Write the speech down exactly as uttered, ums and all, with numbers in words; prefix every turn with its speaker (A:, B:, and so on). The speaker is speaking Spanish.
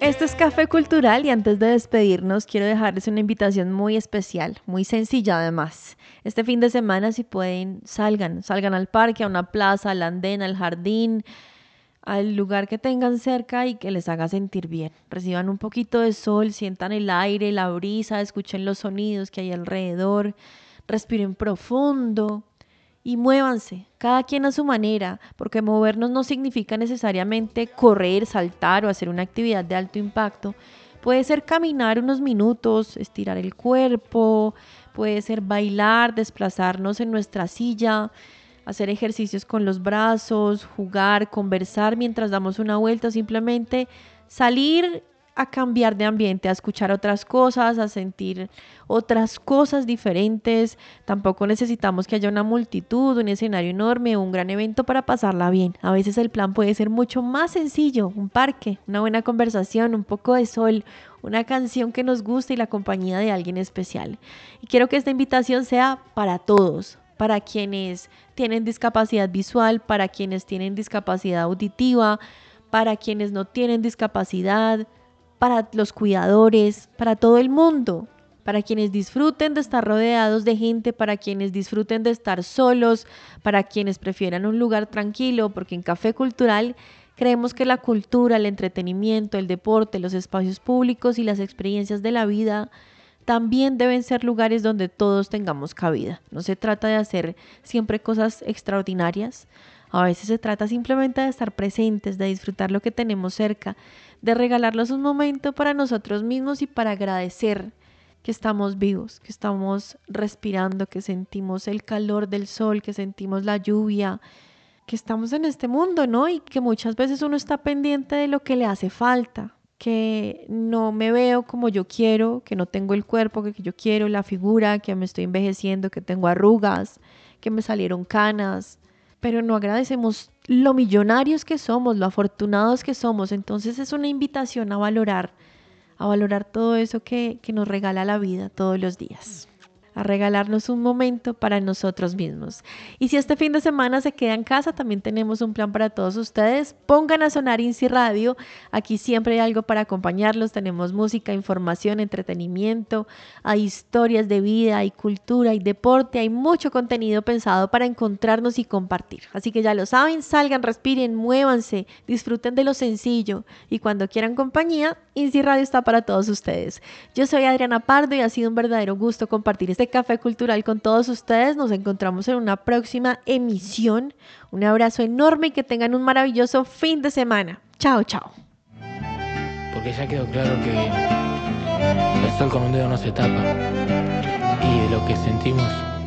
A: Esto es Café Cultural y antes de despedirnos quiero dejarles una invitación muy especial, muy sencilla además. Este fin de semana si pueden salgan, salgan al parque, a una plaza, al andén, al jardín, al lugar que tengan cerca y que les haga sentir bien. Reciban un poquito de sol, sientan el aire, la brisa, escuchen los sonidos que hay alrededor, respiren profundo y muévanse, cada quien a su manera, porque movernos no significa necesariamente correr, saltar o hacer una actividad de alto impacto. Puede ser caminar unos minutos, estirar el cuerpo, puede ser bailar, desplazarnos en nuestra silla, hacer ejercicios con los brazos, jugar, conversar mientras damos una vuelta, simplemente salir a cambiar de ambiente, a escuchar otras cosas, a sentir otras cosas diferentes. Tampoco necesitamos que haya una multitud, un escenario enorme o un gran evento para pasarla bien. A veces el plan puede ser mucho más sencillo, un parque, una buena conversación, un poco de sol, una canción que nos guste y la compañía de alguien especial. Y quiero que esta invitación sea para todos, para quienes tienen discapacidad visual, para quienes tienen discapacidad auditiva, para quienes no tienen discapacidad, para los cuidadores, para todo el mundo, para quienes disfruten de estar rodeados de gente, para quienes disfruten de estar solos, para quienes prefieran un lugar tranquilo, porque en Café Cultural creemos que la cultura, el entretenimiento, el deporte, los espacios públicos y las experiencias de la vida también deben ser lugares donde todos tengamos cabida. No se trata de hacer siempre cosas extraordinarias. A veces se trata simplemente de estar presentes, de disfrutar lo que tenemos cerca, de regalarnos un momento para nosotros mismos y para agradecer que estamos vivos, que estamos respirando, que sentimos el calor del sol, que sentimos la lluvia, que estamos en este mundo, ¿no? Y que muchas veces uno está pendiente de lo que le hace falta, que no me veo como yo quiero, que no tengo el cuerpo que yo quiero, la figura, que me estoy envejeciendo, que tengo arrugas, que me salieron canas, pero no agradecemos lo millonarios que somos, lo afortunados que somos. Entonces es una invitación a valorar, a valorar todo eso que, que nos regala la vida todos los días, a regalarnos un momento para nosotros mismos. Y si este fin de semana se queda en casa, también tenemos un plan para todos ustedes. Pongan a sonar INSI Radio. Aquí siempre hay algo para acompañarlos. Tenemos música, información, entretenimiento, hay historias de vida, hay cultura, hay deporte, hay mucho contenido pensado para encontrarnos y compartir. Así que ya lo saben, salgan, respiren, muévanse, disfruten de lo sencillo y cuando quieran compañía, INSI Radio está para todos ustedes. Yo soy Adriana Pardo y ha sido un verdadero gusto compartir este Café Cultural con todos ustedes. Nos encontramos en una próxima emisión. Un abrazo enorme y que tengan un maravilloso fin de semana. Chao, chao.
B: Porque ya quedó claro que el sol con un dedo no se tapa y de lo que sentimos